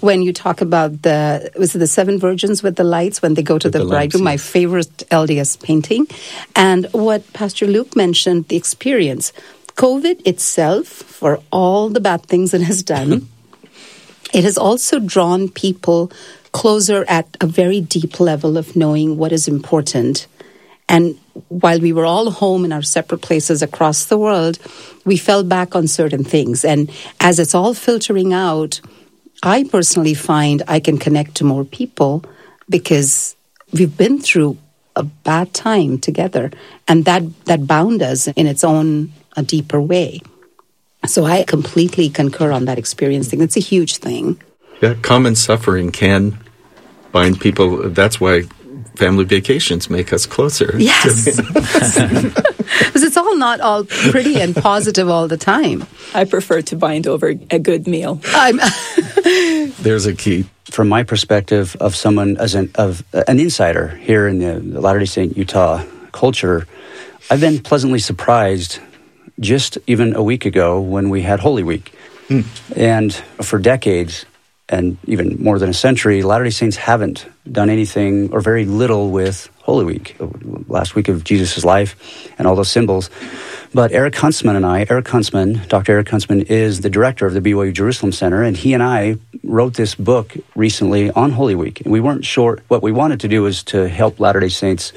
when you talk about was it the seven virgins with the lights when they go to the bridegroom, my favorite LDS painting. And what Pastor Luke mentioned, the experience. COVID itself, for all the bad things it has done, it has also drawn people closer at a very deep level of knowing what is important. And while we were all home in our separate places across the world, we fell back on certain things. And as it's all filtering out, I personally find I can connect to more people because we've been through a bad time together. And that bound us in its own a deeper way. So I completely concur on that experience thing. It's a huge thing. Yeah, common suffering can bind people. That's why family vacations make us closer. Yes. Because it's not all pretty and positive all the time. I prefer to bind over a good meal. There's a key. From my perspective of someone of an insider here in the Latter-day Saint Utah culture, I've been pleasantly surprised just even a week ago when we had Holy Week. And for decades, and even more than a century, Latter-day Saints haven't done anything or very little with Holy Week, last week of Jesus' life and all those symbols. But Dr. Eric Huntsman is the director of the BYU Jerusalem Center, and he and I wrote this book recently on Holy Week. And we weren't sure. What we wanted to do was to help Latter-day Saints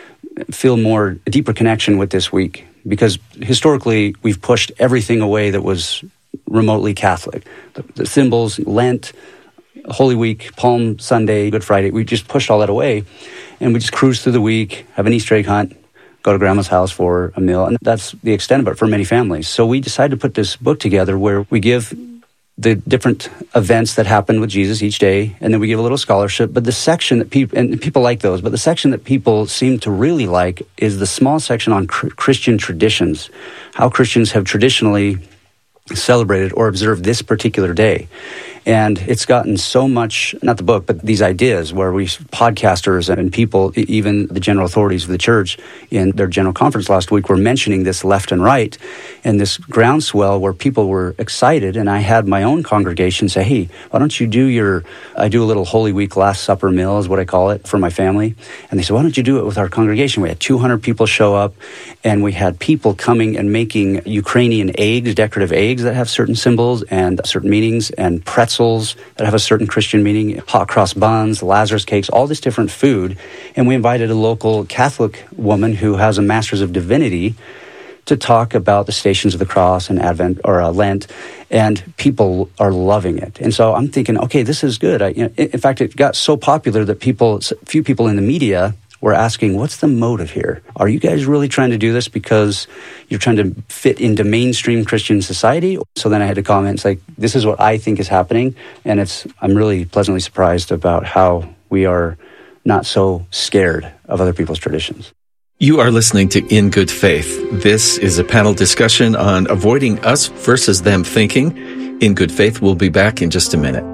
feel a deeper connection with this week. Because historically, we've pushed everything away that was remotely Catholic. The symbols, Lent, Holy Week, Palm Sunday, Good Friday, we just pushed all that away. And we just cruise through the week, have an Easter egg hunt, go to grandma's house for a meal. And that's the extent of it for many families. So we decided to put this book together where we give the different events that happen with Jesus each day, and then we give a little scholarship. But the section that people like those, but the section that people seem to really like is the small section on Christian traditions, how Christians have traditionally celebrated or observed this particular day. And it's gotten so much, not the book, but these ideas where podcasters and people, even the general authorities of the church in their general conference last week were mentioning this left and right, and this groundswell where people were excited. And I had my own congregation say, hey, why don't you I do a little Holy Week Last Supper meal is what I call it for my family. And they said, why don't you do it with our congregation? We had 200 people show up, and we had people coming and making Ukrainian eggs, decorative eggs that have certain symbols and certain meanings, and pretzels that have a certain Christian meaning, hot cross buns, Lazarus cakes, all this different food. And we invited a local Catholic woman who has a Master's of Divinity to talk about the Stations of the Cross and Advent or Lent, and people are loving it. And so I'm thinking, okay, this is good. In fact, it got so popular that few people in the media were asking, what's the motive here? Are you guys really trying to do this because you're trying to fit into mainstream Christian society? So then I had to comment, it's like, this is what I think is happening. And I'm really pleasantly surprised about how we are not so scared of other people's traditions. You are listening to In Good Faith. This is a panel discussion on avoiding us versus them thinking. In Good Faith, we'll be back in just a minute.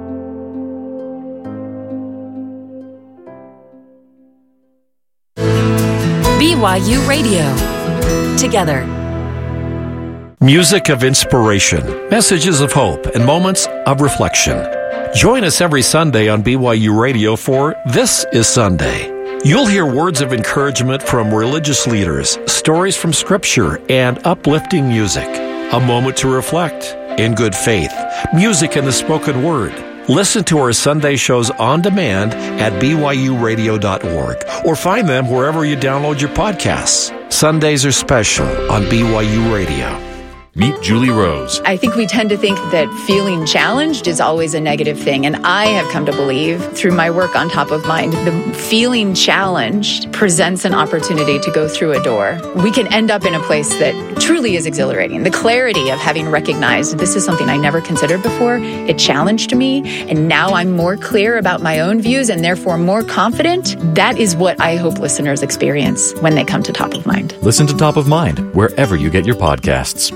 BYU Radio. Together. Music of inspiration, messages of hope, and moments of reflection. Join us every Sunday on BYU Radio for This is Sunday. You'll hear words of encouragement from religious leaders, stories from Scripture, and uplifting music. A moment to reflect, in good faith, music and the spoken word. Listen to our Sunday shows on demand at BYURadio.org or find them wherever you download your podcasts. Sundays are special on BYU Radio. Meet Julie Rose. I think we tend to think that feeling challenged is always a negative thing. And I have come to believe through my work on Top of Mind, the feeling challenged presents an opportunity to go through a door. We can end up in a place that truly is exhilarating. The clarity of having recognized this is something I never considered before. It challenged me. And now I'm more clear about my own views and therefore more confident. That is what I hope listeners experience when they come to Top of Mind. Listen to Top of Mind wherever you get your podcasts.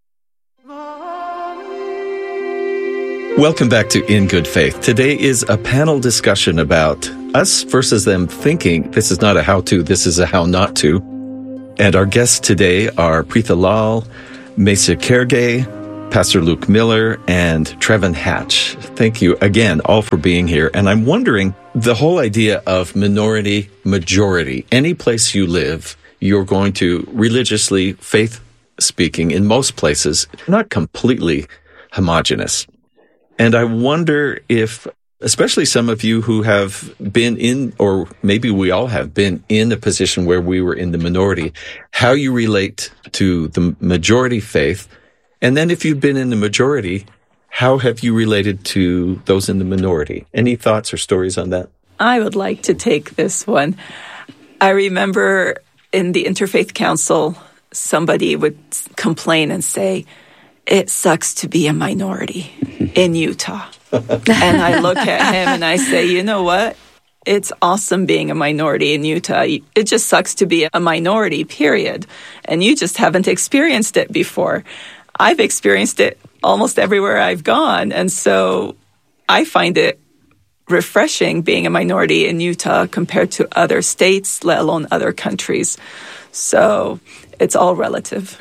Welcome back to In Good Faith. Today is a panel discussion about us versus them thinking. This is not a how-to, this is a how not to. And our guests today are Preetha Lal, Mesa Kherge, Pastor Luke Miller and Trevin Hatch. Thank you again all for being here. And I'm wondering, the whole idea of minority, majority, any place you live, you're going to religiously, faith speaking, in most places, not completely homogenous. And I wonder if, especially some of you who have been in, or maybe we all have been in a position where we were in the minority, how you relate to the majority faith. And then if you've been in the majority, how have you related to those in the minority? Any thoughts or stories on that? I would like to take this one. I remember in the Interfaith Council, somebody would complain and say, "It sucks to be a minority in Utah." And I look at him and I say, you know what? It's awesome being a minority in Utah. It just sucks to be a minority, period. And you just haven't experienced it before. I've experienced it almost everywhere I've gone. And so I find it refreshing being a minority in Utah compared to other states, let alone other countries. So it's all relative.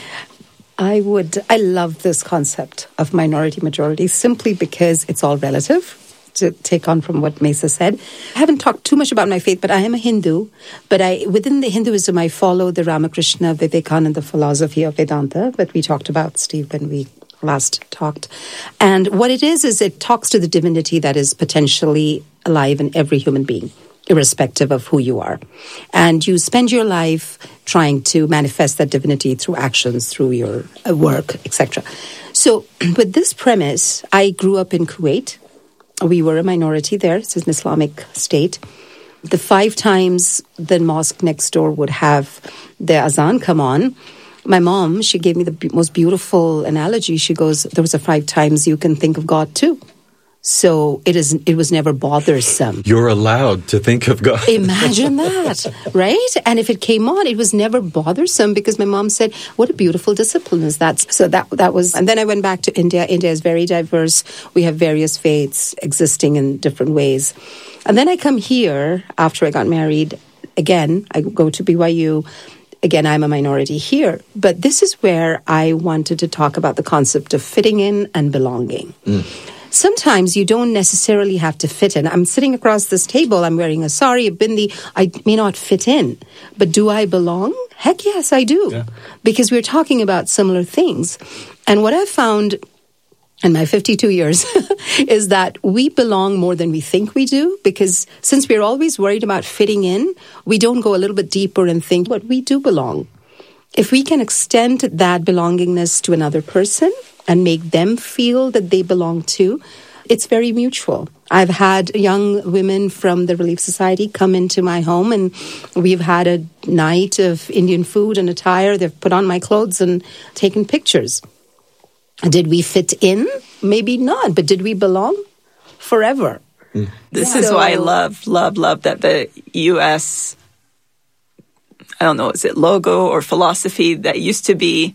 I love this concept of minority-majority simply because it's all relative, to take on from what Mesa said. I haven't talked too much about my faith, but I am a Hindu. But within the Hinduism, I follow the Ramakrishna Vivekananda philosophy of Vedanta that we talked about, Steve, when we last talked. And what it is it talks to the divinity that is potentially alive in every human being, irrespective of who you are. And you spend your life trying to manifest that divinity through actions, through your work, etc. So with this premise, I grew up in Kuwait. We were a minority there. It's an Islamic state. The 5 times the mosque next door would have the azan come on, my mom, she gave me the most beautiful analogy. She goes, there was 5 times you can think of God too. So it was never bothersome. You're allowed to think of God. Imagine that, right? And if it came on, it was never bothersome because my mom said, what a beautiful discipline is that? So that was, and then I went back to India. India is very diverse. We have various faiths existing in different ways. And then I come here after I got married. Again, I go to BYU. Again, I'm a minority here. But this is where I wanted to talk about the concept of fitting in and belonging. Sometimes you don't necessarily have to fit in. I'm sitting across this table. I'm wearing a sari, a bindi. I may not fit in. But do I belong? Heck yes, I do. Yeah. Because we're talking about similar things. And what I've found in my 52 years is that we belong more than we think we do. Because since we're always worried about fitting in, we don't go a little bit deeper and think, but we do belong. If we can extend that belongingness to another person and make them feel that they belong too, it's very mutual. I've had young women from the Relief Society come into my home, and we've had a night of Indian food and attire. They've put on my clothes and taken pictures. Did we fit in? Maybe not, but did we belong? Forever. This is why I love that the U.S., I don't know, is it logo or philosophy that used to be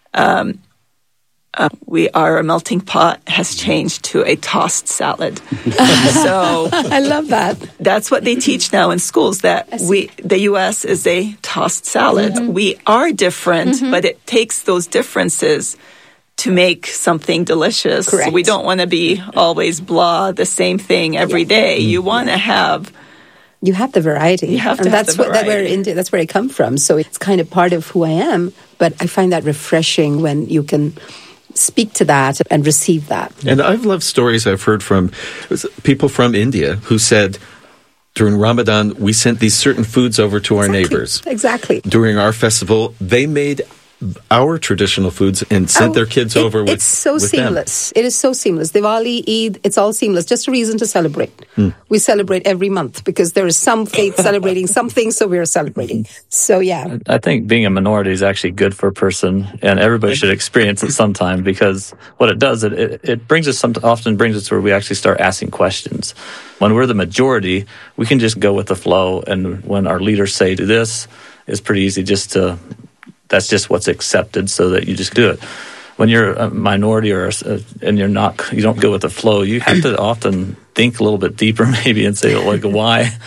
we are a melting pot has changed to a tossed salad. So I love that. That's what they teach now in schools, that the U.S. is a tossed salad. Mm-hmm. We are different, but it takes those differences to make something delicious. Correct. We don't want to be always the same thing every day. You want to have... You have the variety. You have to have the variety. That's where I come from. So it's kind of part of who I am. But I find that refreshing when you can speak to that and receive that. And I've loved stories I've heard from people from India who said, during Ramadan, we sent these certain foods over to our neighbors. Exactly. During our festival, they made our traditional foods and sent their kids over with them. It's so seamless. It is so seamless. Diwali, Eid, it's all seamless. Just a reason to celebrate. We celebrate every month because there is some faith celebrating something, so we're celebrating. So, yeah. I think being a minority is actually good for a person, and everybody should experience it sometime, because what it does, it brings us often brings us where we actually start asking questions. When we're the majority, we can just go with the flow, and when our leaders say do this, it's pretty easy that's just what's accepted, so that you just do it. When you're a minority and you don't go with the flow, you have to often think a little bit deeper maybe and say, like, why?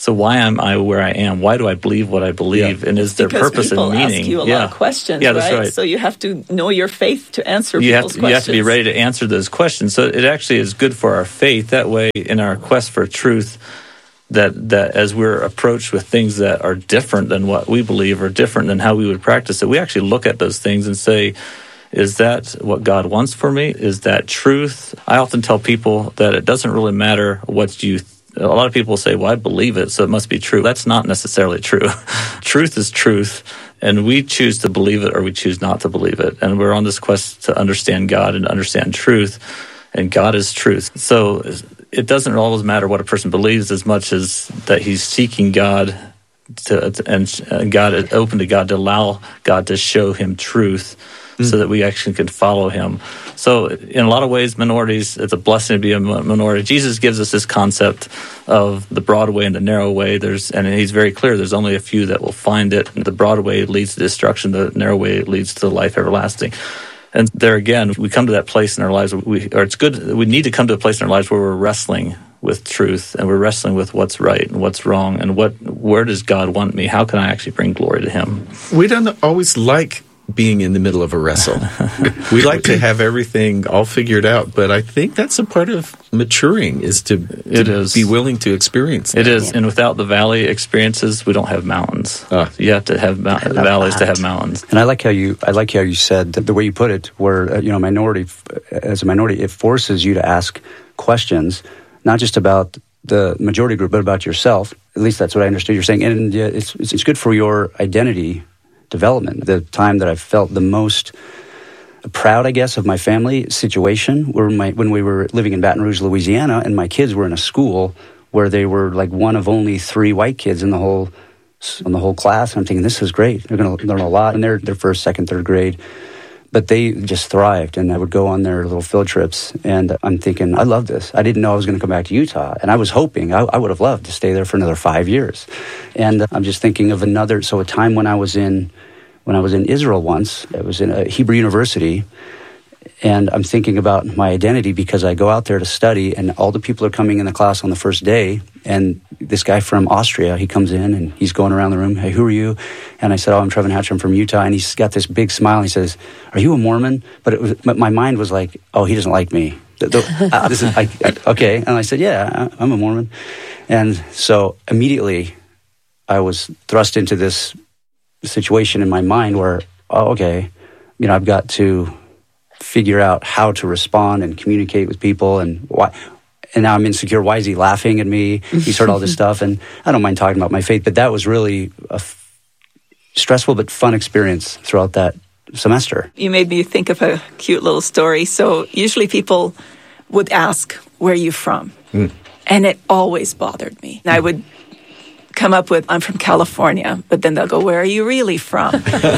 So why am I where I am? Why do I believe what I believe? And is there purpose and meaning? Because people ask you a lot of questions, yeah, that's right? So you have to know your faith to answer people's questions. You have to be ready to answer those questions. So it actually is good for our faith. That way, in our quest for truth, that as we're approached with things that are different than what we believe or different than how we would practice it, we actually look at those things and say, is that what God wants for me? Is that truth? I often tell people that it doesn't really matter what you a lot of people say, well, I believe it, so it must be true. That's not necessarily true. Truth is truth, and we choose to believe it or we choose not to believe it. And we're on this quest to understand God and understand truth, and God is truth. So it doesn't always matter what a person believes as much as that he's seeking God and God is open to God to allow God to show him truth so that we actually can follow him. So in a lot of ways, minorities, it's a blessing to be a minority. Jesus gives us this concept of the broad way and the narrow way. And he's very clear, there's only a few that will find it. The broad way leads to destruction, the narrow way leads to life everlasting. And there again, we come to that place in our lives, we need to come to a place in our lives where we're wrestling with truth and we're wrestling with what's right and what's wrong and where does God want me? How can I actually bring glory to him? We don't always like being in the middle of a wrestle. We like to have everything all figured out, but I think that's a part of maturing is to be willing to experience that. It is, and without the valley experiences, we don't have mountains. You have to have valleys to have mountains. And I like how you said the way you put it, where as a minority, it forces you to ask questions, not just about the majority group, but about yourself. At least that's what I understood you're saying, and it's good for your identity development. The time that I felt the most proud, I guess, of my family situation were when we were living in Baton Rouge, Louisiana, and my kids were in a school where they were like one of only 3 white kids in the whole class. And I'm thinking, this is great. They're going to learn a lot in their first, second, third grade. But they just thrived, and I would go on their little field trips, and I'm thinking, I love this. I didn't know I was going to come back to Utah, and I was hoping I would have loved to stay there for another 5 years. And I'm just thinking of a time when I was in Israel once. I was in a Hebrew university, and I'm thinking about my identity because I go out there to study, and all the people are coming in the class on the first day, and this guy from Austria, he comes in, and he's going around the room, hey, who are you? And I said, I'm Trevin Hatch, I'm from Utah, and he's got this big smile, and he says, are you a Mormon? But my mind was like, oh, he doesn't like me. Okay, and I said, yeah, I'm a Mormon. And so immediately I was thrust into this situation in my mind where, I've got to figure out how to respond and communicate with people, and why. And now I'm insecure. Why is he laughing at me? He's heard all this stuff, and I don't mind talking about my faith, but that was really a stressful but fun experience throughout that semester. You made me think of a cute little story. So usually people would ask, where are you from? And it always bothered me. And I would come up with, I'm from California, but then they'll go, where are you really from?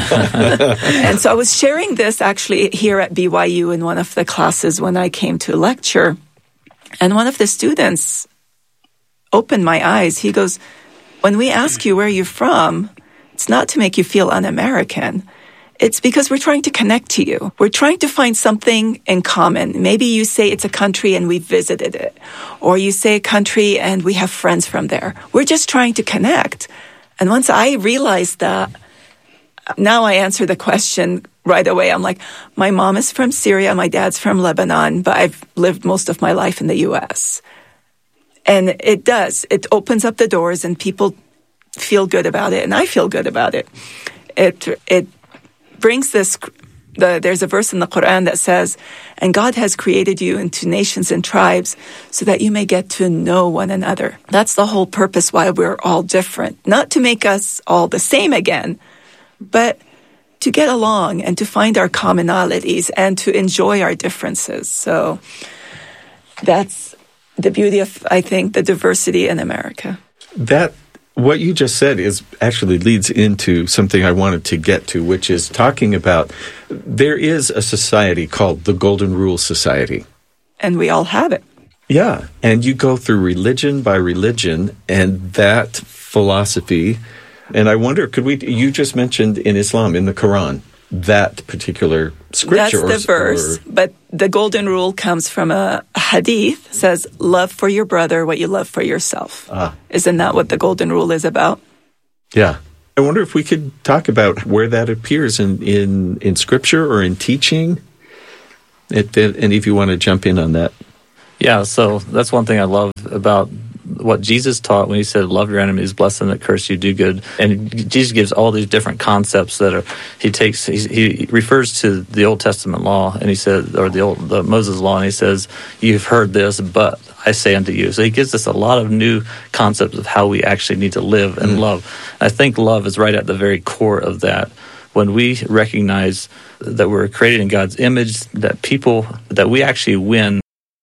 And so I was sharing this actually here at BYU in one of the classes when I came to lecture. And one of the students opened my eyes. He goes, when we ask you where you're from, it's not to make you feel un-American. It's because we're trying to connect to you. We're trying to find something in common. Maybe you say it's a country and we visited it. Or you say a country and we have friends from there. We're just trying to connect. And once I realized that, now I answer the question right away. I'm like, my mom is from Syria, my dad's from Lebanon, but I've lived most of my life in the U.S. And it does. It opens up the doors and people feel good about it, and I feel good about it. It brings this, there's a verse in the Quran that says, and God has created you into nations and tribes so that you may get to know one another. That's the whole purpose why we're all different. Not to make us all the same again, but to get along and to find our commonalities and to enjoy our differences. So that's the beauty of, I think, the diversity in America. What you just said actually leads into something I wanted to get to, which is talking about there is a society called the Golden Rule Society. And we all have it. Yeah. And you go through religion by religion and that philosophy. And I wonder, you just mentioned in Islam, in the Quran, that particular scripture. That's the verse. But the golden rule comes from a hadith. It says, love for your brother what you love for yourself. Isn't that what the golden rule is about? Yeah. I wonder if we could talk about where that appears in Scripture or in teaching. If any of you want to jump in on that. Yeah, so that's one thing I love about what Jesus taught when he said, love your enemies, bless them that curse you, do good. And Jesus gives all these different concepts that he refers to the Old Testament law, and he said, or the Moses law, and he says, you've heard this, but I say unto you. So he gives us a lot of new concepts of how we actually need to live and love. I think love is right at the very core of that. When we recognize that we're created in God's image, that we actually win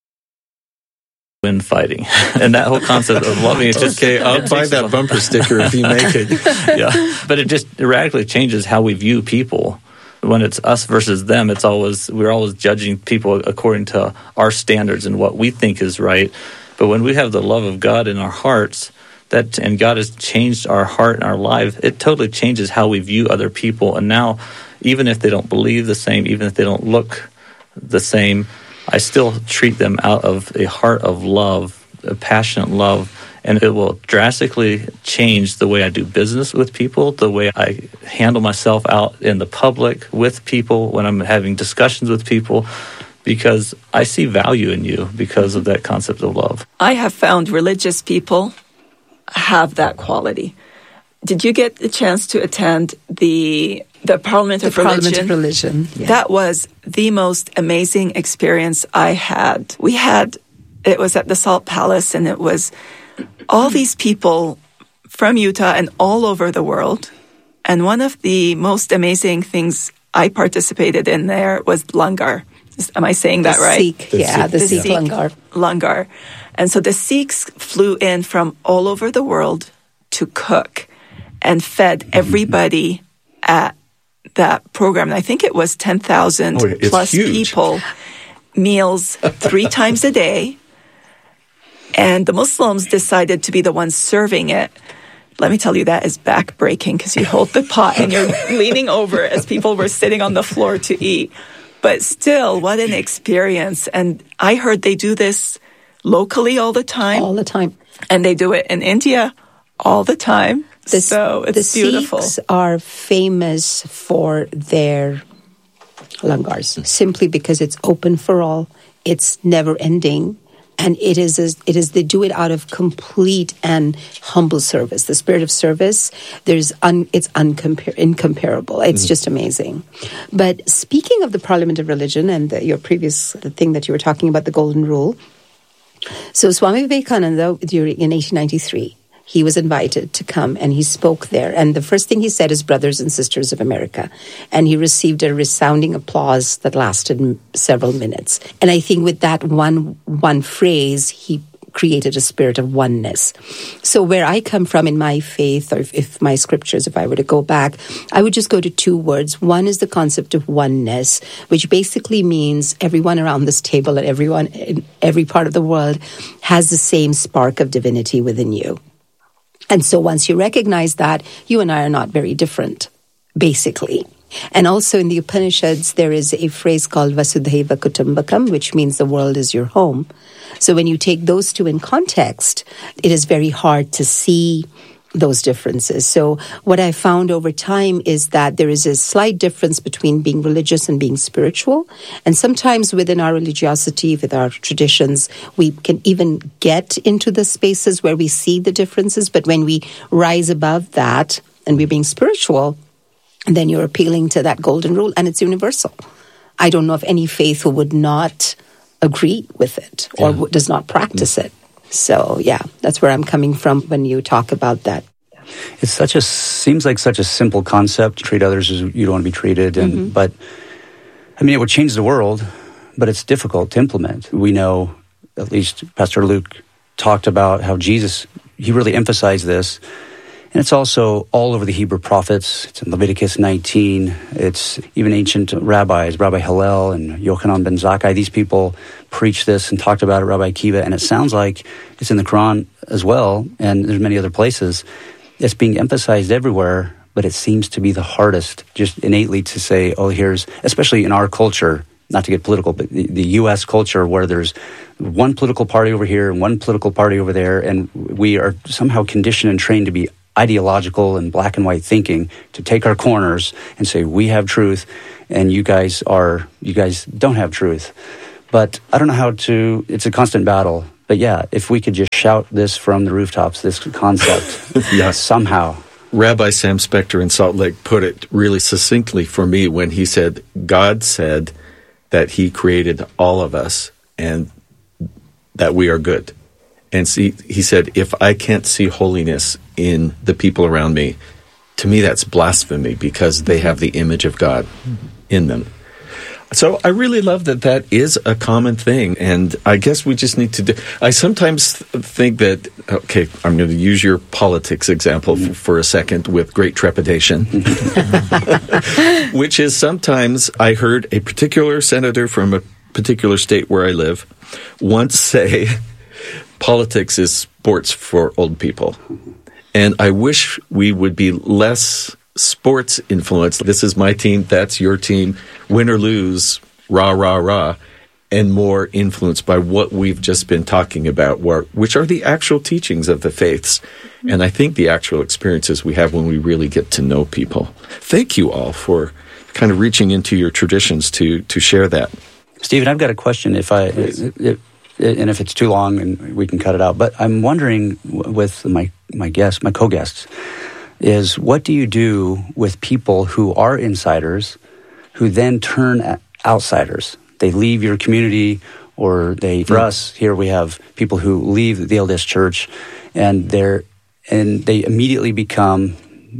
fighting. And that whole concept of loving is just... Okay, I'll buy that bumper sticker if you make it. Yeah, but it just radically changes how we view people. When it's us versus them, we're always judging people according to our standards and what we think is right. But when we have the love of God in our hearts, and God has changed our heart and our life, it totally changes how we view other people. And now, even if they don't believe the same, even if they don't look the same, I still treat them out of a heart of love, a passionate love, and it will drastically change the way I do business with people, the way I handle myself out in the public with people, when I'm having discussions with people, because I see value in you because of that concept of love. I have found religious people have that quality. Did you get the chance to attend the Parliament of Religion? Parliament of Religion. Yeah. That was the most amazing experience I had. It was at the Salt Palace, and it was all these people from Utah and all over the world. And one of the most amazing things I participated in there was Langar. Am I saying that right? Sikh, the Sikh Langar. Langar. And so the Sikhs flew in from all over the world to cook and fed everybody at that program. And I think it was 10,000 plus people, meals 3 times a day. And the Muslims decided to be the ones serving it. Let me tell you, that is back-breaking because you hold the pot and you're leaning over as people were sitting on the floor to eat. But still, what an experience. And I heard they do this locally all the time. All the time. And they do it in India all the time. So it's beautiful. The Sikhs are famous for their langars, simply because it's open for all. It's never ending. And they do it out of complete and humble service. The spirit of service, it's incomparable. It's just amazing. But speaking of the Parliament of Religion and the thing that you were talking about, the Golden Rule. So Swami Vivekananda, in 1893, he was invited to come and he spoke there. And the first thing he said is, brothers and sisters of America. And he received a resounding applause that lasted several minutes. And I think with that one phrase, he created a spirit of oneness. So where I come from in my faith, or if my scriptures, if I were to go back, I would just go to 2 words. One is the concept of oneness, which basically means everyone around this table and everyone in every part of the world has the same spark of divinity within you. And so once you recognize that, you and I are not very different, basically. And also in the Upanishads, there is a phrase called Vasudhaiva Kutumbakam, which means the world is your home. So when you take those 2 in context, it is very hard to see those differences. So what I found over time is that there is a slight difference between being religious and being spiritual. And sometimes within our religiosity, with our traditions, we can even get into the spaces where we see the differences. But when we rise above that and we're being spiritual, then you're appealing to that golden rule, and it's universal. I don't know of any faith who would not agree with it or does not practice it. So, that's where I'm coming from when you talk about that. It's seems like such a simple concept. Treat others as you don't want to be treated. But, it would change the world, but it's difficult to implement. We know, at least Pastor Luke talked about how Jesus, he really emphasized this. And it's also all over the Hebrew prophets. It's in Leviticus 19. It's even ancient rabbis, Rabbi Hillel and Yochanan ben Zakkai. These people preached this and talked about it, Rabbi Akiva. And it sounds like it's in the Quran as well, and there's many other places. It's being emphasized everywhere, but it seems to be the hardest just innately to say, especially in our culture, not to get political, but the U.S. culture where there's one political party over here and one political party over there, and we are somehow conditioned and trained to be ideological and black and white thinking, to take our corners and say, we have truth, and you guys don't have truth. But I don't know how to, it's a constant battle. But yeah, if we could just shout this from the rooftops, this concept, yes, somehow. Rabbi Sam Spector in Salt Lake put it really succinctly for me when he said, God said that he created all of us and that we are good. And see, he said, if I can't see holiness in the people around me, to me that's blasphemy, because they have the image of God in them. So I really love that is a common thing, and I guess we just need to do... I sometimes think that, okay, I'm going to use your politics example for a second with great trepidation, which is sometimes I heard a particular senator from a particular state where I live once say, politics is sports for old people. And I wish we would be less sports influenced. This is my team, that's your team, win or lose, rah, rah, rah, and more influenced by what we've just been talking about, which are the actual teachings of the faiths. And I think the actual experiences we have when we really get to know people. Thank you all for kind of reaching into your traditions to share that. Stephen, I've got a question, and if it's too long, and we can cut it out, but I'm wondering with my co-guests, is what do you do with people who are insiders who then turn outsiders? They leave your community, or for us here we have people who leave the LDS Church and they immediately become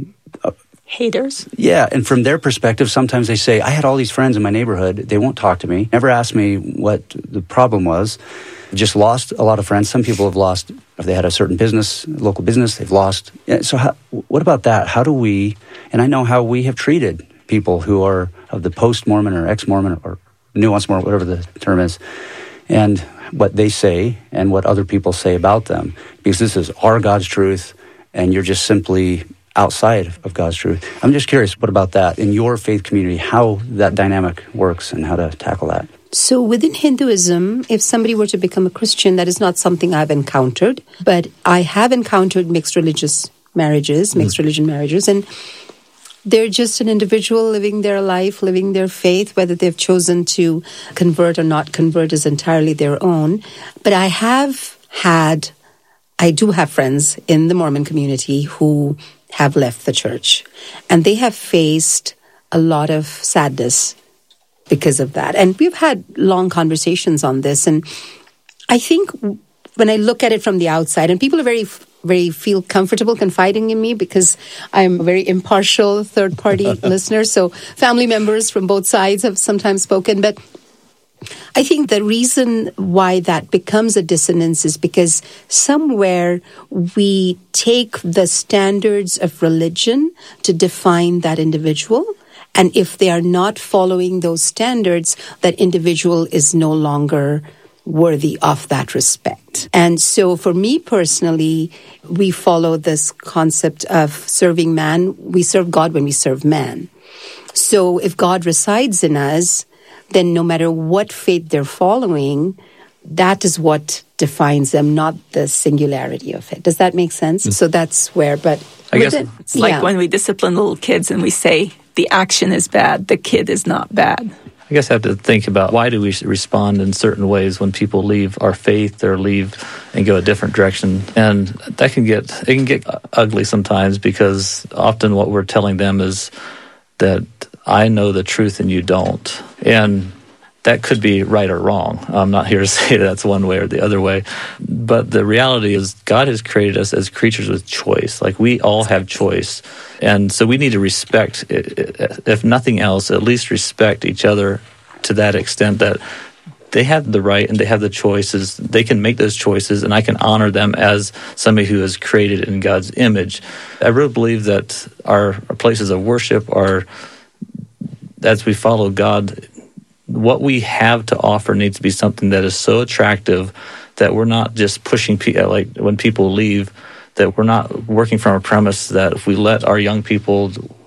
haters. Yeah, and from their perspective, sometimes they say, I had all these friends in my neighborhood, they won't talk to me, never asked me what the problem was. Just lost a lot of friends. Some people have lost, if they had a certain business, local business, they've lost. So what about that? How do we, and I know how we have treated people who are of the post-Mormon or ex-Mormon or nuanced Mormon, whatever the term is, and what they say and what other people say about them. Because this is our God's truth, and you're just simply outside of God's truth. I'm just curious, what about that in your faith community, how that dynamic works and how to tackle that? So within Hinduism, if somebody were to become a Christian, that is not something I've encountered, but I have encountered mixed religion marriages, and they're just an individual living their life, living their faith. Whether they've chosen to convert or not convert is entirely their own. But I do have friends in the Mormon community who have left the church, and they have faced a lot of sadness because of that. And we've had long conversations on this. And I think when I look at it from the outside, and people are very feel comfortable confiding in me because I'm a very impartial third-party listener. So family members from both sides have sometimes spoken. But I think the reason why that becomes a dissonance is because somewhere we take the standards of religion to define that individual. And if they are not following those standards, that individual is no longer worthy of that respect. And so for me personally, we follow this concept of serving man. We serve God when we serve man. So if God resides in us, then no matter what faith they're following, that is what defines them, not the singularity of it. Does that make sense? So that's where, but I guess it's like when we discipline little kids and we say the action is bad, the kid is not bad. I guess I have to think about why do we respond in certain ways when people leave our faith or leave and go a different direction. And that can get ugly sometimes, because often what we're telling them is that I know the truth and you don't. And that could be right or wrong. I'm not here to say that's one way or the other way. But the reality is God has created us as creatures with choice. Like, we all have choice. And so we need to respect, if nothing else, at least respect each other to that extent that they have the right and they have the choices. They can make those choices, and I can honor them as somebody who is created in God's image. I really believe that our places of worship are, as we follow God, what we have to offer needs to be something that is so attractive that we're not just pushing people, like when people leave, that we're not working from a premise that if we let our young people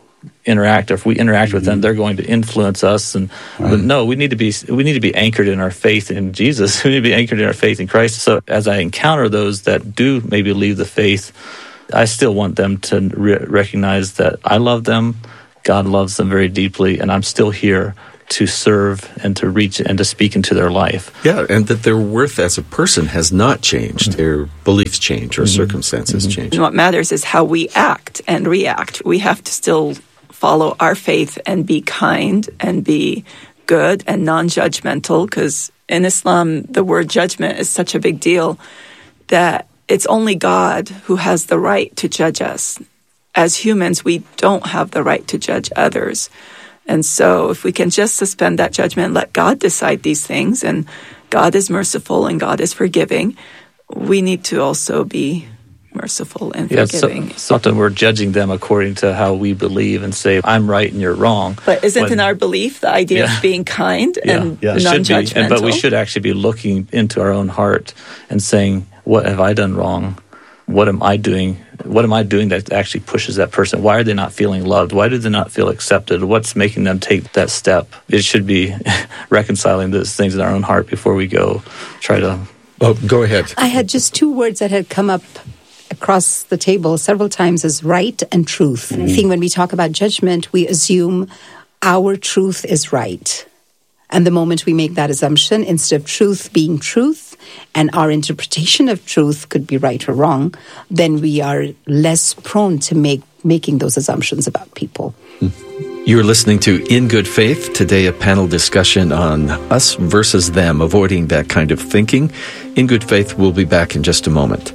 interact. If we interact with them, they're going to influence us. But no, we need to be anchored in our faith in Jesus. We need to be anchored in our faith in Christ. So as I encounter those that do maybe leave the faith, I still want them to recognize that I love them, God loves them very deeply, and I'm still here to serve and to reach and to speak into their life. Yeah, and that their worth as a person has not changed. Their beliefs change or circumstances change. And what matters is how we act and react. We have to still follow our faith and be kind and be good and non-judgmental, because in Islam, the word judgment is such a big deal that it's only God who has the right to judge us. As humans, we don't have the right to judge others. And so if we can just suspend that judgment and let God decide these things, and God is merciful and God is forgiving, we need to also be merciful and forgiving. So often we're judging them according to how we believe and say, I'm right and you're wrong. But isn't in our belief the idea of being kind and non-judgmental? But we should actually be looking into our own heart and saying, what have I done wrong? What am I doing? What am I doing that actually pushes that person? Why are they not feeling loved? Why do they not feel accepted? What's making them take that step? It should be reconciling those things in our own heart before we go try to... Oh, go ahead. I had just two words that had come up across the table several times as right and truth. I think when we talk about judgment, we assume our truth is right. And the moment we make that assumption, instead of truth being truth, and our interpretation of truth could be right or wrong, then we are less prone to making those assumptions about people. You're listening to In Good Faith. Today, a panel discussion on us versus them, avoiding that kind of thinking. In Good Faith, we'll be back in just a moment.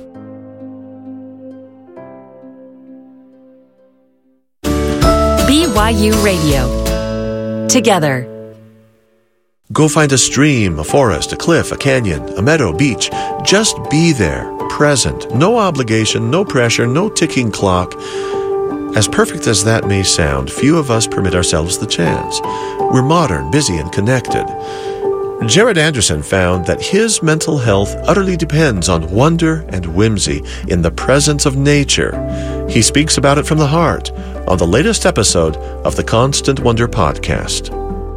BYU Radio. Together. Go find a stream, a forest, a cliff, a canyon, a meadow, beach. Just be there, present. No obligation, no pressure, no ticking clock. As perfect as that may sound, few of us permit ourselves the chance. We're modern, busy, and connected. Jared Anderson found that his mental health utterly depends on wonder and whimsy in the presence of nature. He speaks about it from the heart on the latest episode of the Constant Wonder podcast.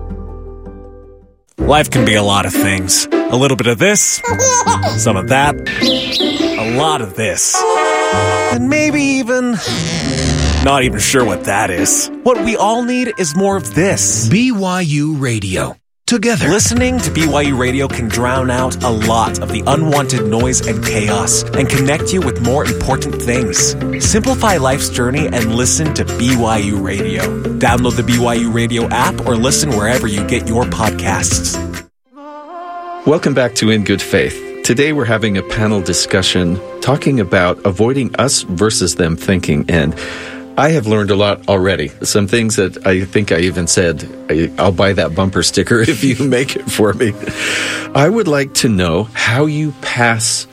Life can be a lot of things. A little bit of this, some of that, a lot of this, and maybe even... not even sure what that is. What we all need is more of this. BYU Radio. Together. Listening to BYU Radio can drown out a lot of the unwanted noise and chaos and connect you with more important things. Simplify life's journey and listen to BYU Radio. Download the BYU Radio app or listen wherever you get your podcasts. Welcome back to In Good Faith. Today we're having a panel discussion talking about avoiding us versus them thinking, and I have learned a lot already. Some things that I think I even said, I'll buy that bumper sticker if you make it for me. I would like to know how you pass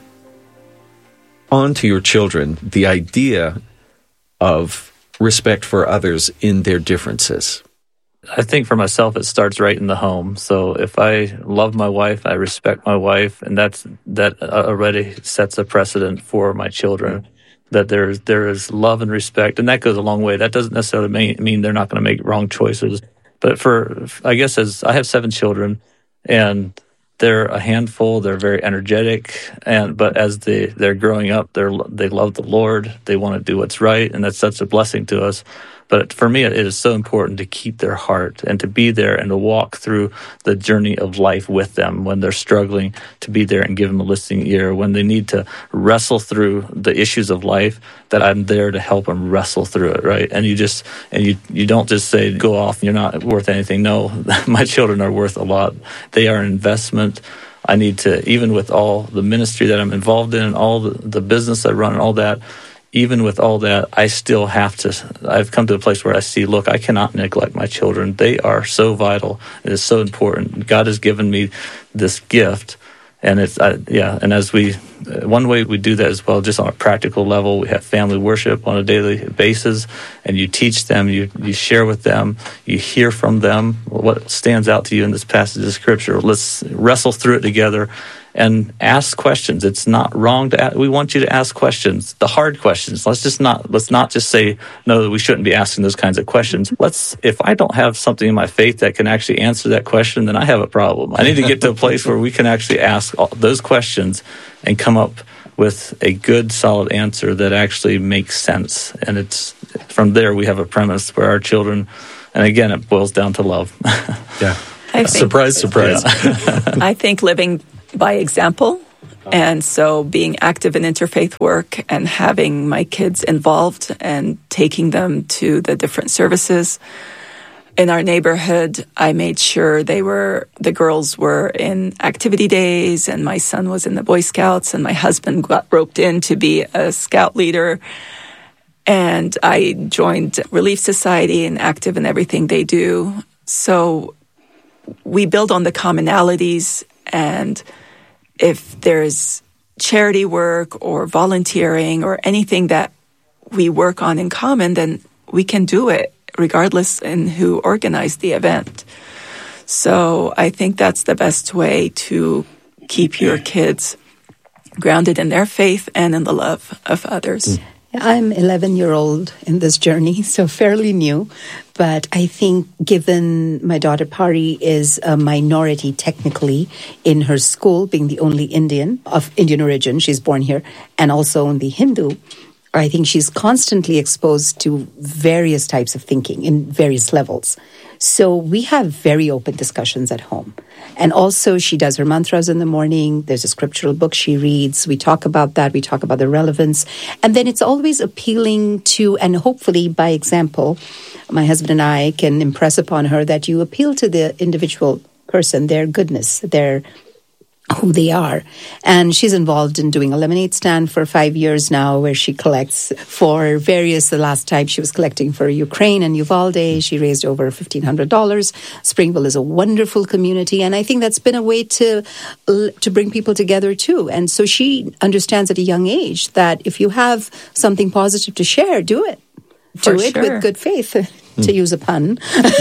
on to your children the idea of respect for others in their differences. I think for myself, it starts right in the home. So if I love my wife, I respect my wife, and that already sets a precedent for my children. That there is love and respect, and that goes a long way. That doesn't necessarily mean they're not going to make wrong choices. But I guess as I have 7 children, and they're a handful, they're very energetic, but as they're growing up, they love the Lord, they want to do what's right, and that's such a blessing to us. But for me, it is so important to keep their heart and to be there and to walk through the journey of life with them when they're struggling, to be there and give them a listening ear. When they need to wrestle through the issues of life, that I'm there to help them wrestle through it, right? And you don't just say, go off, you're not worth anything. No, my children are worth a lot. They are an investment. I need to, even with all the ministry that I'm involved in and all the business I run and all that, even with all that, I still have to, I've come to a place where I see, look, I cannot neglect my children. They are so vital. It is so important. God has given me this gift. And and as one way we do that as well, just on a practical level, we have family worship on a daily basis, and you teach them, you share with them, you hear from them what stands out to you in this passage of Scripture. Let's wrestle through it together and ask questions. It's not wrong to ask. We want you to ask questions, the hard questions. Let's not just say, no, we shouldn't be asking those kinds of questions. If I don't have something in my faith that can actually answer that question, then I have a problem. I need to get to a place where we can actually ask those questions and come up with a good, solid answer that actually makes sense. And it's from there we have a premise where our children, and again, it boils down to love. Yeah. Surprise. I think living by example, and so being active in interfaith work and having my kids involved and taking them to the different services. In our neighborhood, I made sure the girls were in activity days, and my son was in the Boy Scouts, and my husband got roped in to be a scout leader. And I joined Relief Society and active in everything they do. So we build on the commonalities, and if there's charity work or volunteering or anything that we work on in common, then we can do it, regardless in who organized the event. So I think that's the best way to keep your kids grounded in their faith and in the love of others. I'm 11-year-old in this journey, so fairly new. But I think given my daughter Pari is a minority technically in her school, being the only Indian of Indian origin, she's born here, and also only Hindu, I think she's constantly exposed to various types of thinking in various levels. So we have very open discussions at home. And also she does her mantras in the morning. There's a scriptural book she reads. We talk about that. We talk about the relevance. And then it's always appealing to, and hopefully by example, my husband and I can impress upon her that you appeal to the individual person, their goodness, their who they are. And she's involved in doing a lemonade stand for 5 years now, where she collects for various, the last time she was collecting for Ukraine and Uvalde, she raised over $1,500. Springville is a wonderful community, and I think that's been a way to bring people together too. And so she understands at a young age that if you have something positive to share, do it. Do it with good faith, to use a pun.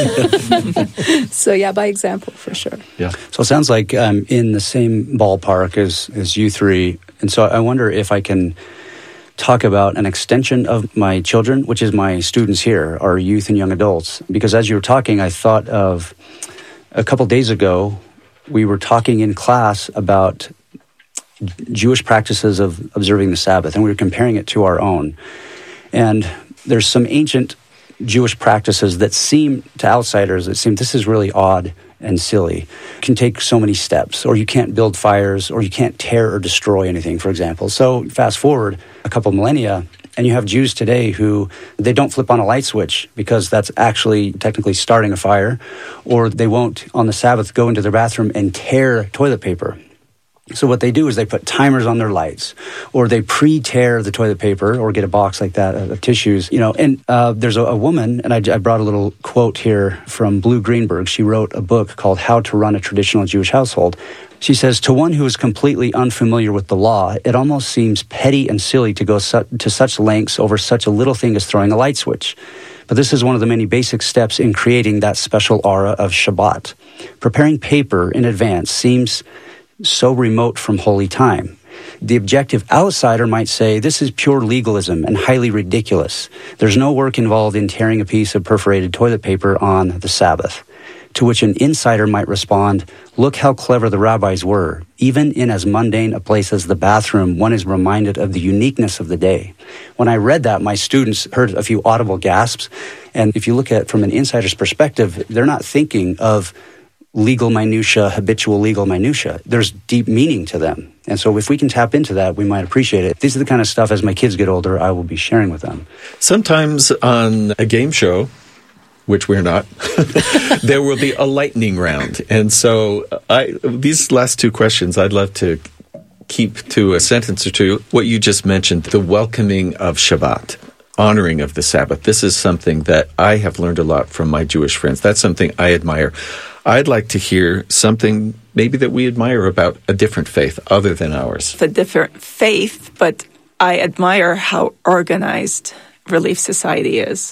So yeah, by example, for sure. Yeah. So it sounds like I'm in the same ballpark as you three. And so I wonder if I can talk about an extension of my children, which is my students here, our youth and young adults. Because as you were talking, I thought of a couple days ago, we were talking in class about Jewish practices of observing the Sabbath, and we were comparing it to our own. And there's some ancient Jewish practices that seem to outsiders, this is really odd and silly. You can take so many steps, or you can't build fires, or you can't tear or destroy anything, for example. So fast forward a couple millennia, and you have Jews today who, they don't flip on a light switch because that's actually technically starting a fire, or they won't on the Sabbath go into their bathroom and tear toilet paper. So what they do is they put timers on their lights, or they pre-tear the toilet paper, or get a box like that of tissues, And there's a woman, and I brought a little quote here from Blue Greenberg. She wrote a book called How to Run a Traditional Jewish Household. She says, to one who is completely unfamiliar with the law, it almost seems petty and silly to go to such lengths over such a little thing as throwing a light switch. But this is one of the many basic steps in creating that special aura of Shabbat. Preparing paper in advance seems so remote from holy time. The objective outsider might say, this is pure legalism and highly ridiculous. There's no work involved in tearing a piece of perforated toilet paper on the Sabbath. To which an insider might respond, look how clever the rabbis were. Even in as mundane a place as the bathroom, one is reminded of the uniqueness of the day. When I read that, my students heard a few audible gasps. And if you look at it from an insider's perspective, they're not thinking of legal minutia, habitual legal minutia. There's deep meaning to them. And so if we can tap into that, we might appreciate it. These are the kind of stuff, as my kids get older, I will be sharing with them. Sometimes on a game show, which we're not, there will be a lightning round. And so these last two questions, I'd love to keep to a sentence or two. What you just mentioned, the welcoming of Shabbat, honoring of the Sabbath. This is something that I have learned a lot from my Jewish friends. That's something I admire. I'd like to hear something maybe that we admire about a different faith other than ours. It's a different faith, but I admire how organized Relief Society is.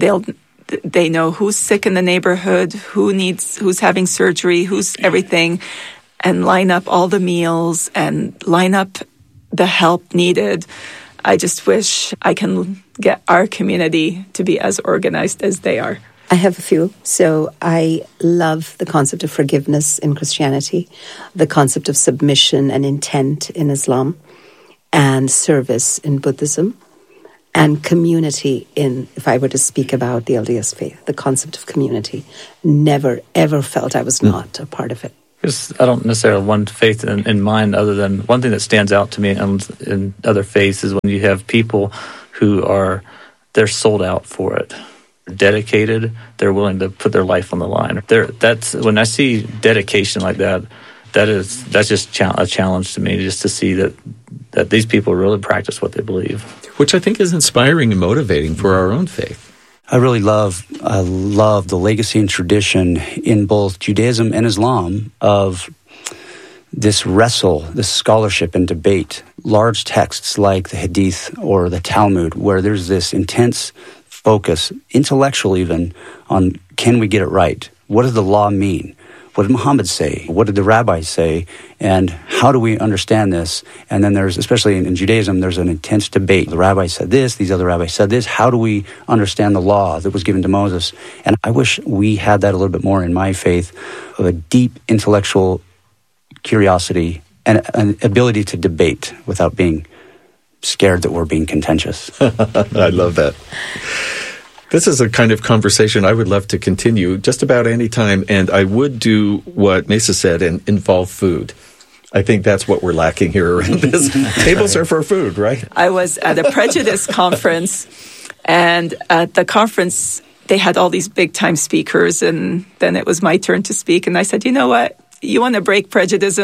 They know who's sick in the neighborhood, who's having surgery, who's everything. and line up all the meals and line up the help needed. I just wish I can get our community to be as organized as they are. I have a few. So I love the concept of forgiveness in Christianity, the concept of submission and intent in Islam, and service in Buddhism, and community in, if I were to speak about the LDS faith, the concept of community. Never, ever felt I was not a part of it. I don't necessarily have one faith in mind, other than one thing that stands out to me in other faiths is when you have people who they're sold out for it. They're dedicated, they're willing to put their life on the line. That's when I see dedication like that, that's just a challenge to me, just to see that these people really practice what they believe. Which I think is inspiring and motivating for our own faith. I love the legacy and tradition in both Judaism and Islam of this scholarship and debate. Large texts like the Hadith or the Talmud, where there's this intense focus, intellectual even, on can we get it right? What does the law mean? What did Muhammad say? What did the rabbis say? And how do we understand this? And then there's, especially in Judaism, there's an intense debate. The rabbis said this, these other rabbis said this. How do we understand the law that was given to Moses? And I wish we had that a little bit more in my faith, of a deep intellectual curiosity and an ability to debate without being scared that we're being contentious. I love that. This is a kind of conversation I would love to continue just about any time, and I would do what Mesa said and involve food. I think that's what we're lacking here around this. Tables are for food, right? I was at a prejudice conference, and at the conference, they had all these big-time speakers, and then it was my turn to speak, and I said, you know what? You want to break prejudice?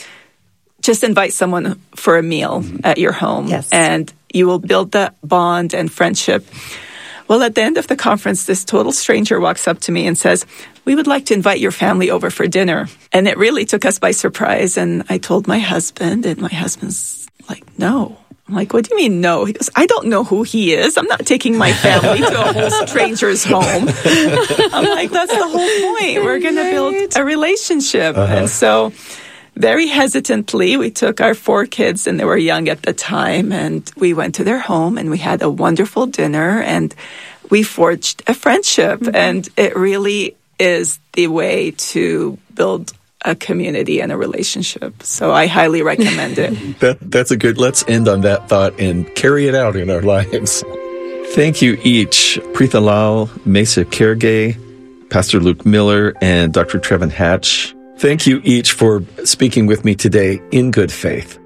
Just invite someone for a meal at your home, and you will build that bond and friendship. Well, at the end of the conference, this total stranger walks up to me and says, we would like to invite your family over for dinner. And it really took us by surprise. And I told my husband, and my husband's like, no. I'm like, what do you mean no? He goes, I don't know who he is. I'm not taking my family to a whole stranger's home. I'm like, that's the whole point. We're going to build a relationship. And so very hesitantly, we took our 4 kids, and they were young at the time, and we went to their home, and we had a wonderful dinner, and we forged a friendship. And it really is the way to build a community and a relationship. So I highly recommend it. That's a good, let's end on that thought and carry it out in our lives. Thank you each, Preetha Lal, Mesa Kherge, Pastor Luke Miller, and Dr. Trevin Hatch. Thank you each for speaking with me today in good faith.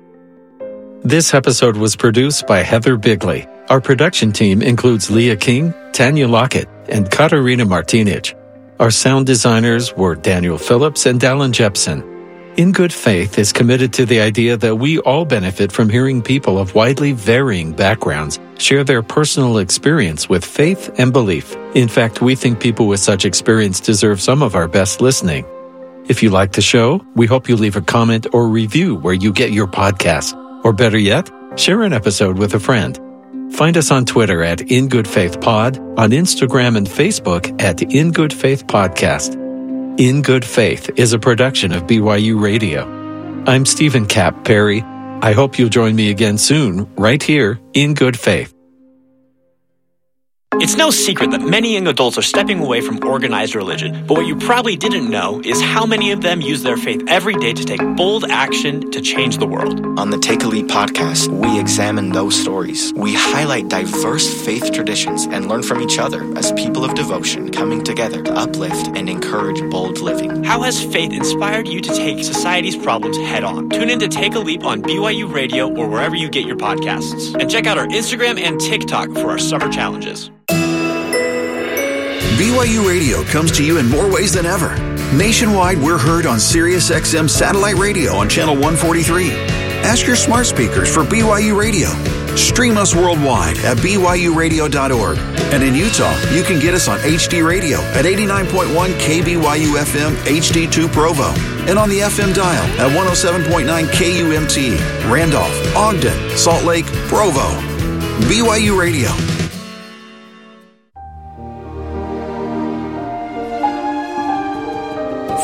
This episode was produced by Heather Bigley. Our production team includes Leah King, Tanya Lockett, and Katarina Martinich. Our sound designers were Daniel Phillips and Dallin Jepson. In Good Faith is committed to the idea that we all benefit from hearing people of widely varying backgrounds share their personal experience with faith and belief. In fact, we think people with such experience deserve some of our best listening. If you like the show, we hope you leave a comment or review where you get your podcast. Or better yet, share an episode with a friend. Find us on Twitter at In Good Faith Pod, on Instagram and Facebook at In Good Faith Podcast. In Good Faith is a production of BYU Radio. I'm Stephen Cap Perry. I hope you'll join me again soon, right here in Good Faith. It's no secret that many young adults are stepping away from organized religion, but what you probably didn't know is how many of them use their faith every day to take bold action to change the world. On the Take a Leap podcast, we examine those stories. We highlight diverse faith traditions and learn from each other as people of devotion coming together to uplift and encourage bold living. How has faith inspired you to take society's problems head on? Tune in to Take a Leap on BYU Radio or wherever you get your podcasts. And check out our Instagram and TikTok for our summer challenges. BYU Radio comes to you in more ways than ever. Nationwide, we're heard on SiriusXM Satellite Radio on Channel 143. Ask your smart speakers for BYU Radio. Stream us worldwide at BYURadio.org. And in Utah, you can get us on HD Radio at 89.1 KBYU FM HD2 Provo. And on the FM dial at 107.9 KUMT, Randolph, Ogden, Salt Lake, Provo. BYU Radio.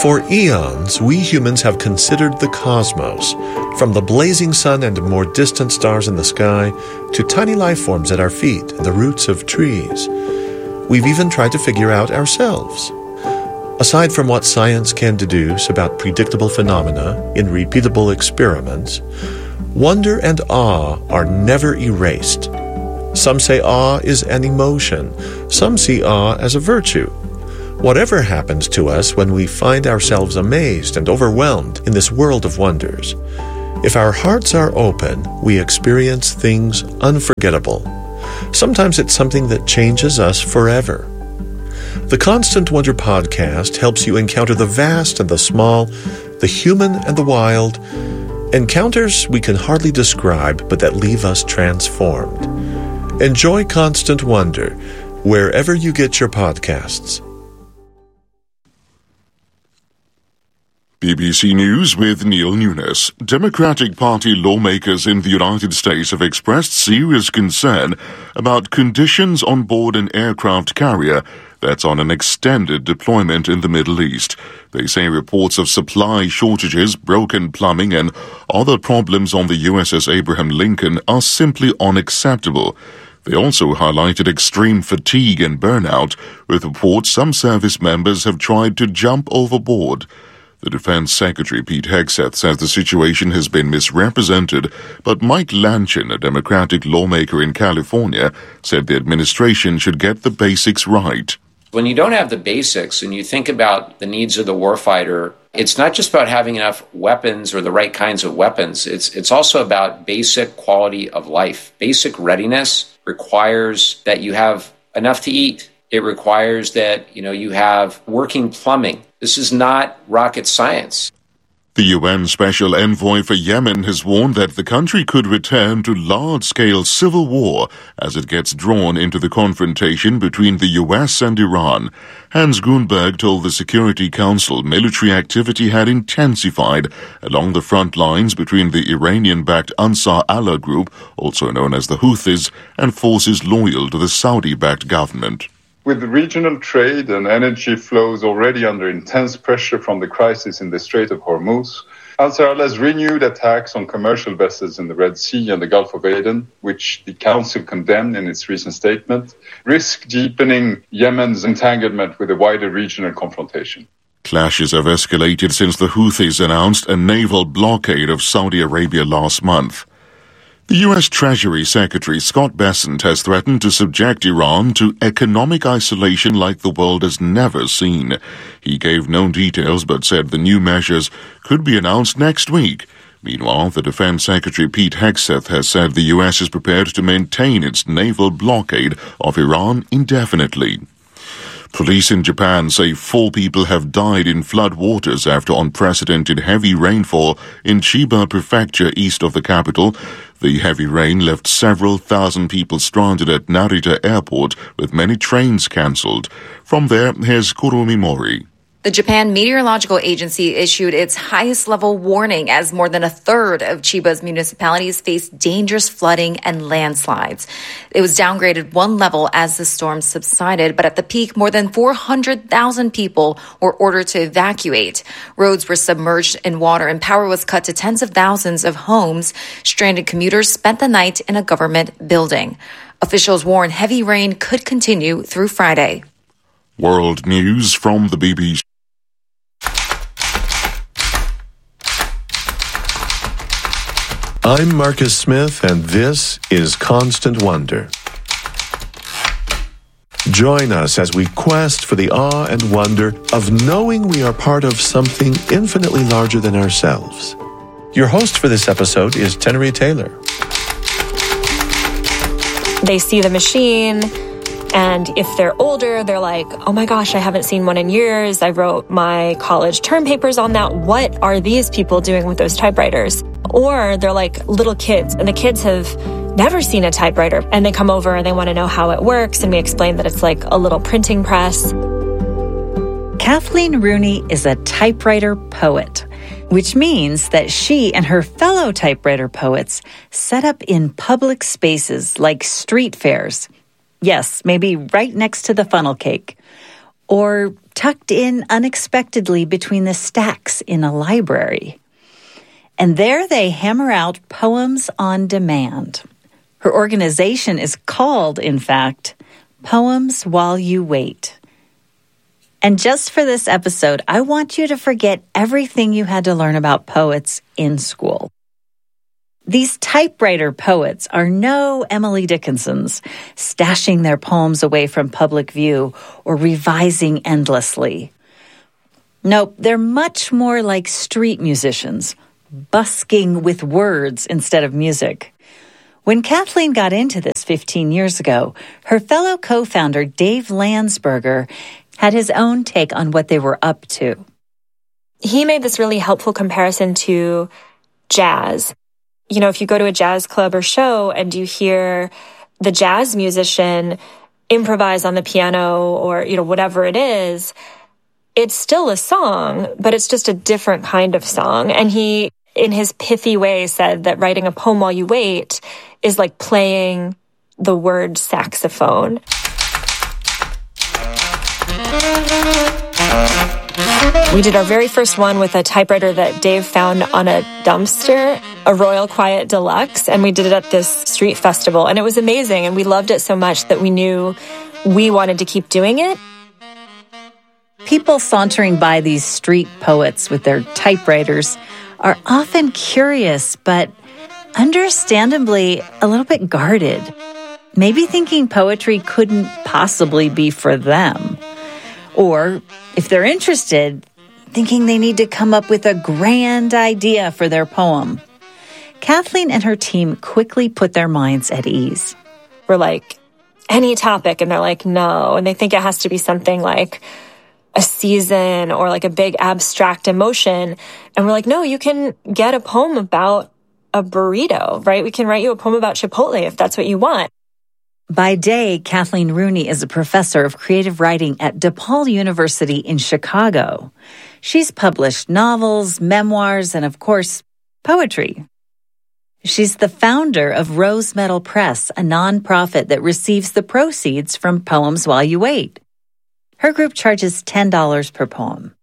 For eons, we humans have considered the cosmos, from the blazing sun and more distant stars in the sky to tiny life forms at our feet and the roots of trees. We've even tried to figure out ourselves. Aside from what science can deduce about predictable phenomena in repeatable experiments, wonder and awe are never erased. Some say awe is an emotion. Some see awe as a virtue. Whatever happens to us when we find ourselves amazed and overwhelmed in this world of wonders, if our hearts are open, we experience things unforgettable. Sometimes it's something that changes us forever. The Constant Wonder podcast helps you encounter the vast and the small, the human and the wild, encounters we can hardly describe but that leave us transformed. Enjoy Constant Wonder wherever you get your podcasts. BBC News with Neil Nunes. Democratic Party lawmakers in the United States have expressed serious concern about conditions on board an aircraft carrier that's on an extended deployment in the Middle East. They say reports of supply shortages, broken plumbing, and other problems on the USS Abraham Lincoln are simply unacceptable. They also highlighted extreme fatigue and burnout, with reports some service members have tried to jump overboard. The Defense Secretary Pete Hegseth says the situation has been misrepresented, but Mike Lanchin, a Democratic lawmaker in California, said the administration should get the basics right. When you don't have the basics and you think about the needs of the warfighter, it's not just about having enough weapons or the right kinds of weapons. It's also about basic quality of life. Basic readiness requires that you have enough to eat. It requires that, you have working plumbing. This is not rocket science. The UN Special Envoy for Yemen has warned that the country could return to large-scale civil war as it gets drawn into the confrontation between the US and Iran. Hans Grunberg told the Security Council military activity had intensified along the front lines between the Iranian-backed Ansar Allah group, also known as the Houthis, and forces loyal to the Saudi-backed government. With regional trade and energy flows already under intense pressure from the crisis in the Strait of Hormuz, Ansar Allah's renewed attacks on commercial vessels in the Red Sea and the Gulf of Aden, which the Council condemned in its recent statement, risk deepening Yemen's entanglement with a wider regional confrontation. Clashes have escalated since the Houthis announced a naval blockade of Saudi Arabia last month. The U.S. Treasury Secretary Scott Bessent has threatened to subject Iran to economic isolation like the world has never seen. He gave no details but said the new measures could be announced next week. Meanwhile, the Defense Secretary Pete Hegseth has said the U.S. is prepared to maintain its naval blockade of Iran indefinitely. Police in Japan say 4 people have died in flood waters after unprecedented heavy rainfall in Chiba Prefecture east of the capital. The heavy rain left several thousand people stranded at Narita Airport, with many trains cancelled. From there, here's Kurumi Mori. The Japan Meteorological Agency issued its highest level warning as more than a third of Chiba's municipalities faced dangerous flooding and landslides. It was downgraded 1 level as the storm subsided, but at the peak, more than 400,000 people were ordered to evacuate. Roads were submerged in water and power was cut to tens of thousands of homes. Stranded commuters spent the night in a government building. Officials warn heavy rain could continue through Friday. World news from the BBC. I'm Marcus Smith, and this is Constant Wonder. Join us as we quest for the awe and wonder of knowing we are part of something infinitely larger than ourselves. Your host for this episode is Tenery Taylor. They see the machine, and if they're older, they're like, oh my gosh, I haven't seen one in years. I wrote my college term papers on that. What are these people doing with those typewriters? Or they're like little kids, and the kids have never seen a typewriter, and they come over and they want to know how it works, and we explain that it's like a little printing press. Kathleen Rooney is a typewriter poet, which means that she and her fellow typewriter poets set up in public spaces like street fairs. Yes, maybe right next to the funnel cake. or tucked in unexpectedly between the stacks in a library. And there they hammer out Poems on Demand. Her organization is called, in fact, Poems While You Wait. And just for this episode, I want you to forget everything you had to learn about poets in school. These typewriter poets are no Emily Dickinsons, stashing their poems away from public view or revising endlessly. Nope, they're much more like street musicians, busking with words instead of music. When Kathleen got into this 15 years ago, her fellow co-founder Dave Landsberger had his own take on what they were up to. He made this really helpful comparison to jazz. You know, if you go to a jazz club or show and you hear the jazz musician improvise on the piano or, you know, whatever it is, it's still a song, but it's just a different kind of song. And he, in his pithy way, said that writing a poem while you wait is like playing the word saxophone. We did our very first one with a typewriter that Dave found on a dumpster, a Royal Quiet Deluxe, and we did it at this street festival. And it was amazing, and we loved it so much that we knew we wanted to keep doing it. People sauntering by these street poets with their typewriters are often curious, but understandably a little bit guarded. Maybe thinking poetry couldn't possibly be for them. Or, if they're interested, thinking they need to come up with a grand idea for their poem. Kathleen and her team quickly put their minds at ease. We're like, any topic, and they're like, no. And they think it has to be something like a season or like a big abstract emotion. And we're like, no, you can get a poem about a burrito, right? We can write you a poem about Chipotle if that's what you want. By day, Kathleen Rooney is a professor of creative writing at DePaul University in Chicago. She's published novels, memoirs, and of course, poetry. She's the founder of Rose Metal Press, a nonprofit that receives the proceeds from Poems While You Wait. Her group charges $10 per poem.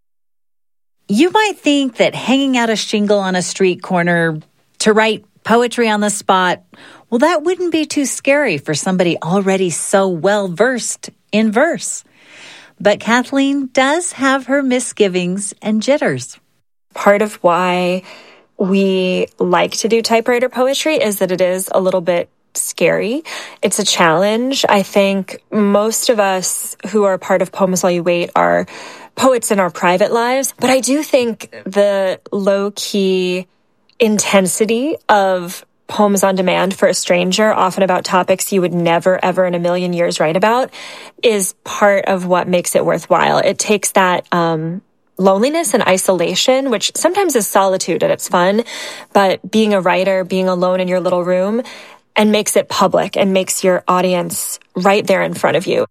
You might think that hanging out a shingle on a street corner to write poetry on the spot, well, that wouldn't be too scary for somebody already so well-versed in verse. But Kathleen does have her misgivings and jitters. Part of why we like to do typewriter poetry is that it is a little bit scary. It's a challenge. I think most of us who are part of Poems While You Wait are poets in our private lives. But I do think the low-key intensity of Poems on Demand for a stranger, often about topics you would never, ever in a million years write about, is part of what makes it worthwhile. It takes that loneliness and isolation, which sometimes is solitude and it's fun, but being a writer, being alone in your little room, and makes it public and makes your audience right there in front of you.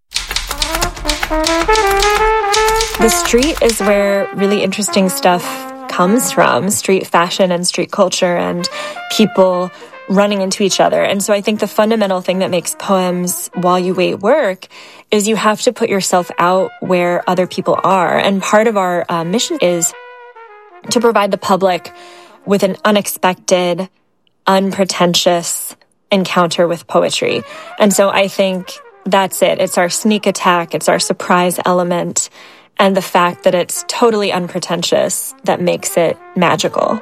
The street is where really interesting stuff comes from, street fashion and street culture and people running into each other. And so I think the fundamental thing that makes Poems While You Wait work is you have to put yourself out where other people are. And part of our mission is to provide the public with an unexpected, unpretentious encounter with poetry. And so I think that's it. It's our sneak attack. It's our surprise element. And the fact that it's totally unpretentious that makes it magical.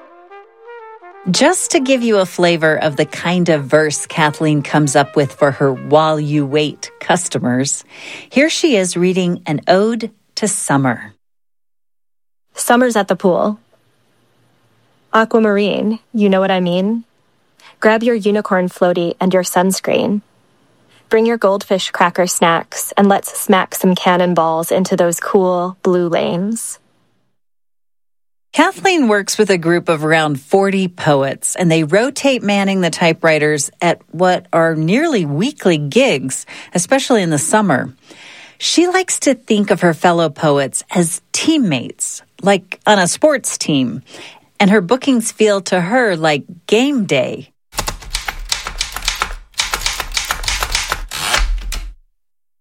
Just to give you a flavor of the kind of verse Kathleen comes up with for her While You Wait customers, here she is reading an ode to summer. Summer's at the pool. Aquamarine, you know what I mean? Grab your unicorn floaty and your sunscreen. Bring your goldfish cracker snacks and let's smack some cannonballs into those cool blue lanes. Kathleen works with a group of around 40 poets, and they rotate manning the typewriters at what are nearly weekly gigs, especially in the summer. She likes to think of her fellow poets as teammates, like on a sports team, and her bookings feel to her like game day.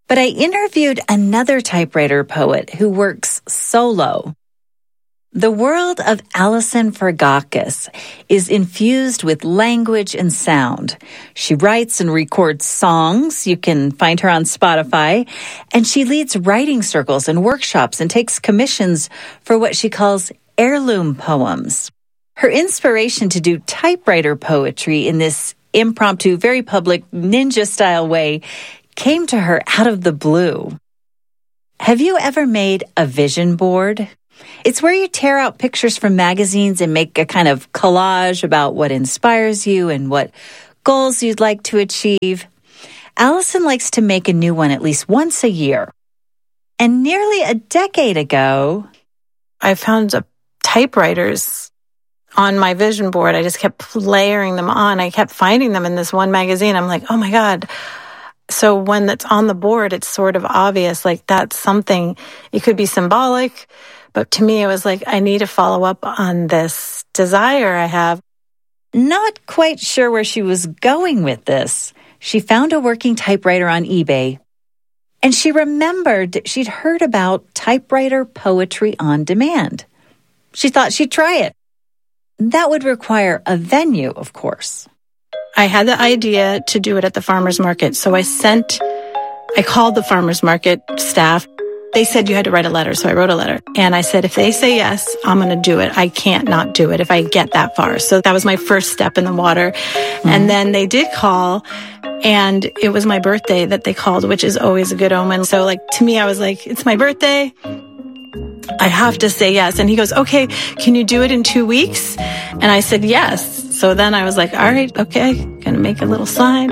But I interviewed another typewriter poet who works solo. The world of Alison Fergakis is infused with language and sound. She writes and records songs. You can find her on Spotify. And she leads writing circles and workshops and takes commissions for what she calls heirloom poems. Her inspiration to do typewriter poetry in this impromptu, very public, ninja-style way came to her out of the blue. Have you ever made a vision board? It's where you tear out pictures from magazines and make a kind of collage about what inspires you and what goals you'd like to achieve. Alison likes to make a new one at least once a year. And nearly a decade ago, I found typewriters on my vision board. I just kept layering them on. I kept finding them in this one magazine. I'm like, oh my God. So when that's on the board, it's sort of obvious, like that's something, it could be symbolic. But to me, it was like, I need to follow up on this desire I have. Not quite sure where she was going with this. She found a working typewriter on eBay, and she remembered she'd heard about typewriter poetry on demand. She thought she'd try it. That would require a venue, of course. I had the idea to do it at the farmer's market, so I called the farmer's market staff. They said you had to write a letter, so I wrote a letter. And I said, if they say yes, I'm going to do it. I can't not do it if I get that far. So that was my first step in the water. Mm-hmm. And then they did call, and it was my birthday that they called, which is always a good omen. So like, to me, I was like, it's my birthday. I have to say yes. And he goes, okay, can you do it in 2 weeks? And I said, yes. So then I was like, all right, okay, gonna make a little sign.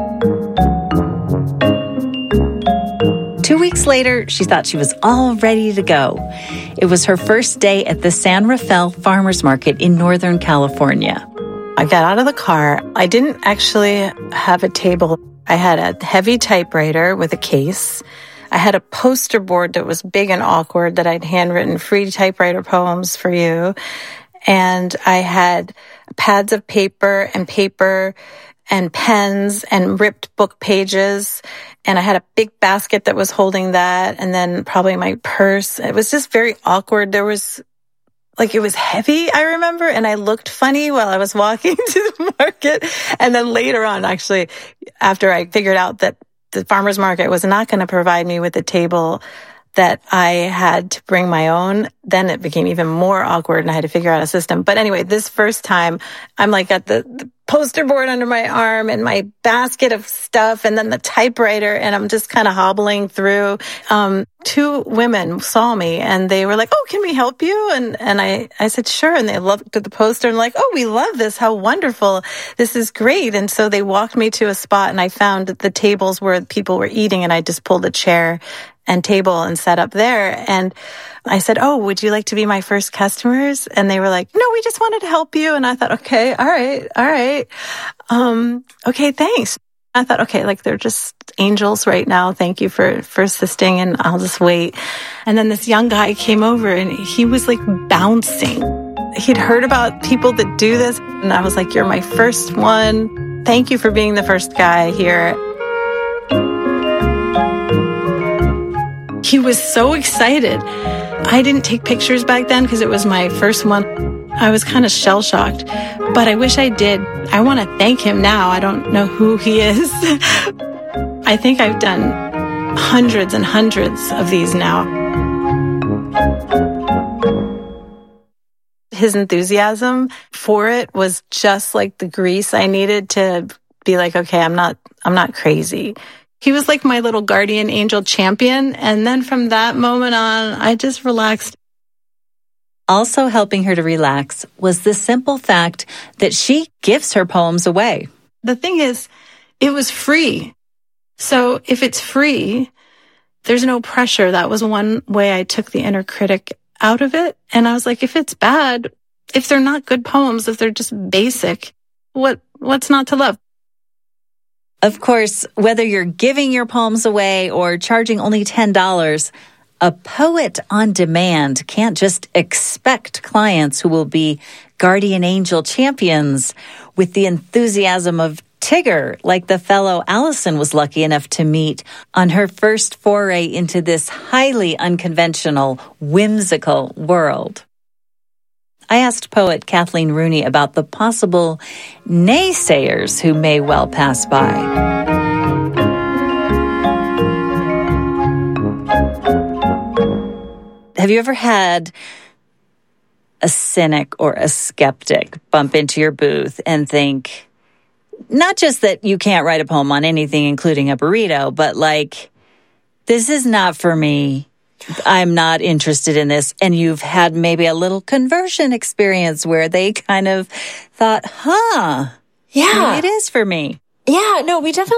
2 weeks later, she thought she was all ready to go. It was her first day at the San Rafael Farmers Market in Northern California. I got out of the car. I didn't actually have a table. I had a heavy typewriter with a case. I had a poster board that was big and awkward that I'd handwritten free typewriter poems for you. And I had pads of paper and pens and ripped book pages. And I had a big basket that was holding that, and then probably my purse. It was just very awkward. It was heavy, I remember, and I looked funny while I was walking to the market. And then later on, actually, after I figured out that the farmer's market was not going to provide me with a table, that I had to bring my own, then it became even more awkward and I had to figure out a system. But anyway, this first time, I'm like got the poster board under my arm and my basket of stuff and then the typewriter, and I'm just kind of hobbling through. 2 women saw me and they were like, oh, can we help you? And I said, sure. And they looked at the poster and like, oh, we love this. How wonderful. This is great. And so they walked me to a spot and I found the tables where people were eating, and I just pulled a chair and table and set up there. And I said, oh, would you like to be my first customers? And they were like, no, we just wanted to help you. And I thought, okay, all right. Okay, thanks. I thought, okay, like they're just angels right now. Thank you for assisting, and I'll just wait. And then this young guy came over and he was like bouncing. He'd heard about people that do this. And I was like, you're my first one. Thank you for being the first guy here. He was so excited. I didn't take pictures back then because it was my first one. I was kind of shell-shocked, but I wish I did. I want to thank him now. I don't know who he is. I think I've done hundreds and hundreds of these now. His enthusiasm for it was just like the grease I needed to be like, okay, I'm not crazy. He was like my little guardian angel champion. And then from that moment on, I just relaxed. Also helping her to relax was the simple fact that she gives her poems away. The thing is, it was free. So if it's free, there's no pressure. That was one way I took the inner critic out of it. And I was like, if it's bad, if they're not good poems, if they're just basic, what's not to love? Of course, whether you're giving your poems away or charging only $10, a poet on demand can't just expect clients who will be guardian angel champions with the enthusiasm of Tigger, like the fellow Allison was lucky enough to meet on her first foray into this highly unconventional, whimsical world. I asked poet Kathleen Rooney about the possible naysayers who may well pass by. Have you ever had a cynic or a skeptic bump into your booth and think, not just that you can't write a poem on anything, including a burrito, but like, this is not for me. I'm not interested in this. And you've had maybe a little conversion experience where they kind of thought, yeah, it is for me. Yeah, no, we definitely